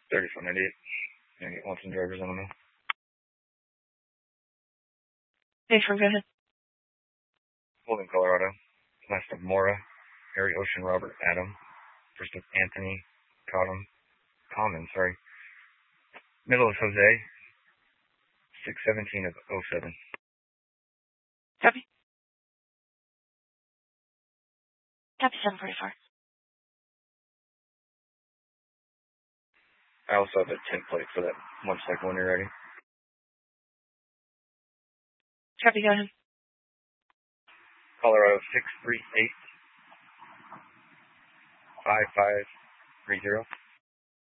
3498. Gonna get Watson drivers on them. Hey, go ahead. Holden, Colorado. Last of Mora, Harry Ocean, Robert, Adam. First of Anthony, Common, sorry. Middle of Jose, 617 of 07. Copy. Copy 744. I also have a template for that motorcycle when you're ready. Copy, go ahead. Colorado 638 5530.